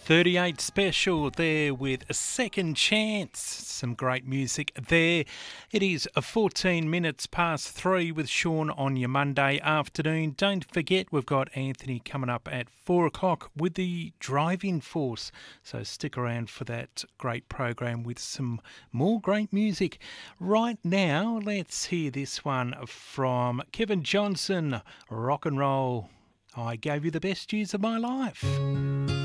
38 Special there with a second chance. Some great music there. It is 14 minutes past 3 with Sean on your Monday afternoon. Don't forget we've got Anthony coming up at 4 o'clock with the Driving Force. So stick around for that great program with some more great music. Right now, let's hear this one from Kevin Johnson, Rock and Roll. I gave you the best years of my life.